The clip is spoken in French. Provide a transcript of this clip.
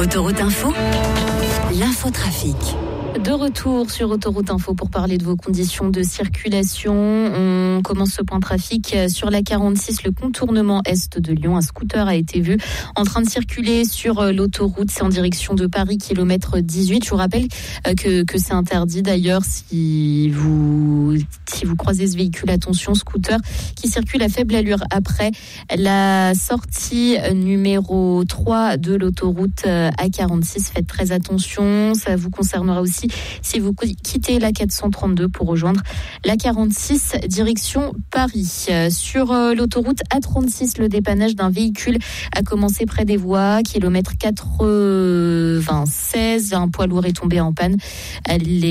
Autoroute Info, l'infotrafic. De retour sur Autoroute Info pour parler de vos conditions de circulation. On commence ce point trafic sur la 46, le contournement est de Lyon. Un scooter a été vu en train de circuler sur l'autoroute. C'est en direction de Paris, kilomètre 18. Je vous rappelle que c'est interdit d'ailleurs si vous croisez ce véhicule. Attention, scooter qui circule à faible allure après la sortie numéro 3 de l'autoroute A46. Faites très attention, ça vous concernera aussi si vous quittez la 432 pour rejoindre la 46 direction Paris. Sur l'autoroute A36, le dépannage d'un véhicule a commencé près des voies, kilomètre 96. Un poids lourd est tombé en panne.